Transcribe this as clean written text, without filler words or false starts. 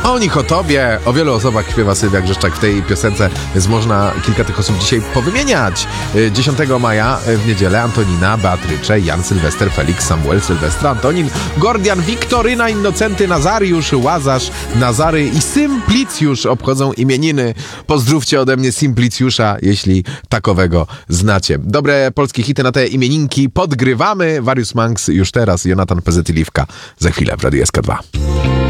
O nich, o tobie, o wielu osobach śpiewa Sylwia Grzeszczak w tej piosence, więc można kilka tych osób dzisiaj powymieniać. 10 maja w niedzielę Antonina, Beatrycze, Jan, Sylwester, Felix, Samuel, Sylwestra, Antonin, Gordian, Wiktoryna, Innocenty, Nazariusz, Łazarz, Nazary i Symplicjusz obchodzą imieniny. Pozdrówcie ode mnie Symplicjusza, jeśli takowego znacie. Dobre polskie hity na te imieninki podgrywamy. Warius Manx już teraz, Jonatan PZ i Liwka za chwilę w Radiu SK2.